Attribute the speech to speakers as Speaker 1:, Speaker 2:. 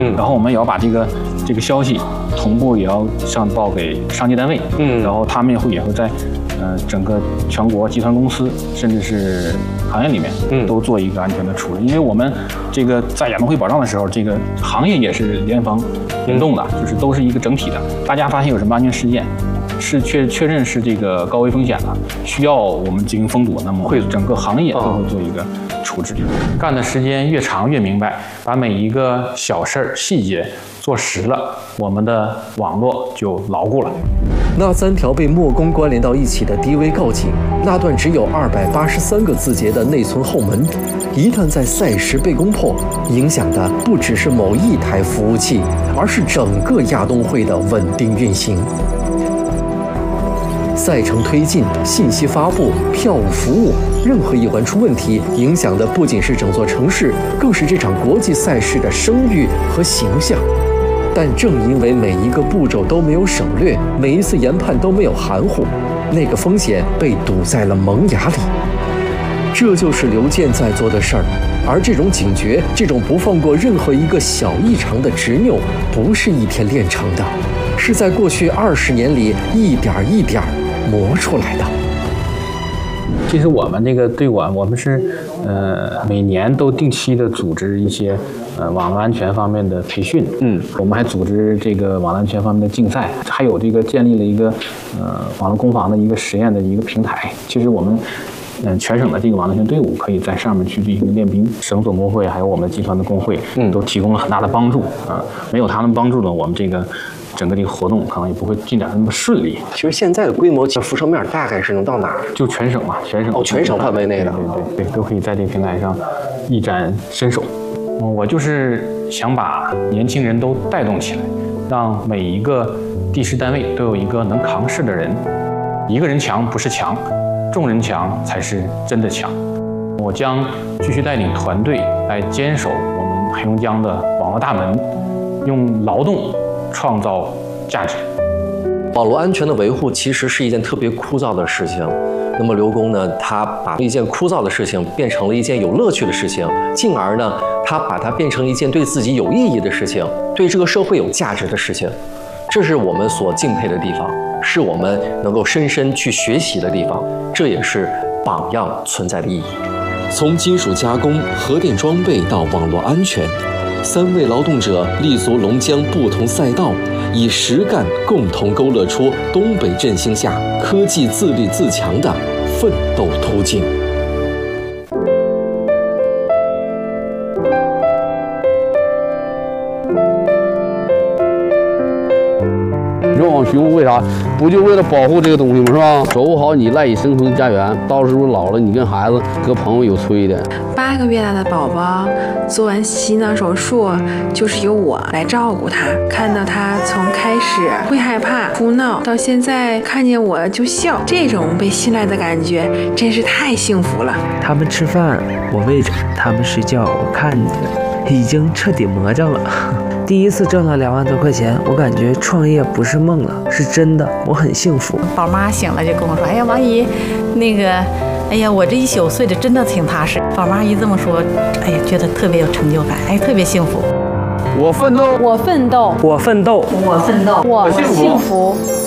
Speaker 1: 然后我们也要把这个消息同步也要上报给上级单位，然后他们也会在整个全国集团公司甚至是行业里面都做一个安全的处理，因为我们这个在亚运会保障的时候，这个行业也是联防联动的，就是都是一个整体的。大家发现有什么安全事件，是确认是这个高危风险的，需要我们进行封堵，那么会整个行业都会做一个处置。干的时间越长越明白，把每一个小事儿细节做实了，我们的网络就牢固了。
Speaker 2: 那3条被墨工关联到一起的 DV 告警，那段只有283个字节的内存后门，一旦在赛时被攻破，影响的不只是某一台服务器，而是整个亚冬会的稳定运行。赛程推进、信息发布、票务服务，任何一环出问题，影响的不仅是整座城市，更是这场国际赛事的声誉和形象。但正因为每一个步骤都没有省略，每一次研判都没有含糊，那个风险被堵在了萌芽里。这就是刘健在做的事儿，而这种警觉，这种不放过任何一个小异常的执拗，不是一天练成的，是在过去20年里一点一点磨出来的。
Speaker 1: 其实我们这个队管，我们是每年都定期的组织一些网络安全方面的培训，我们还组织这个网络安全方面的竞赛，还有这个建立了一个网络攻防的一个实验的一个平台。其实我们全省的这个网络安全队伍可以在上面去进行练兵，省总工会还有我们集团的工会都提供了很大的帮助啊，没有他们帮助呢，我们这个整个这个活动可能也不会进展那么顺利。
Speaker 3: 其实现在的规模，辐射面大概是能到哪儿？
Speaker 1: 就全省嘛，全省
Speaker 3: 全省范围内的，
Speaker 1: 对，都可以在这个平台上一展身手。我就是想把年轻人都带动起来，让每一个地市单位都有一个能扛事的人。一个人强不是强，众人强才是真的强。我将继续带领团队来坚守我们黑龙江的网络大门，用劳动创造价值。
Speaker 2: 网络安全的维护其实是一件特别枯燥的事情，那么刘工呢，他把一件枯燥的事情变成了一件有乐趣的事情，进而呢，他把它变成一件对自己有意义的事情，对这个社会有价值的事情。这是我们所敬佩的地方，是我们能够深深去学习的地方，这也是榜样存在的意义。从金属加工、核电装备到网络安全，3位劳动者立足龙江不同赛道，以实干共同勾勒出东北振兴下科技自立自强的奋斗途径。
Speaker 4: 人往雄为啥？不就为了保护这个东西吗？是吧？守护好你赖以生存的家园，到时候老了，你跟孩子、跟朋友有催的。
Speaker 5: 8个月大的宝宝做完心脏手术，就是由我来照顾他。看到他从开始会害怕、哭闹，到现在看见我就笑，这种被信赖的感觉真是太幸福了。
Speaker 6: 他们吃饭我喂着，他们睡觉我看着，已经彻底魔怔了。第一次挣到2万多块钱，我感觉创业不是梦了，是真的，我很幸福。
Speaker 7: 宝妈醒了就跟我说：“哎呀，王姨，那个，哎呀，我这一宿睡得真的挺踏实。”宝妈一这么说，哎呀，觉得特别有成就感，哎，特别幸福。
Speaker 4: 我奋斗，
Speaker 7: 我奋斗，
Speaker 6: 我奋斗，
Speaker 7: 我奋斗，
Speaker 4: 我幸福。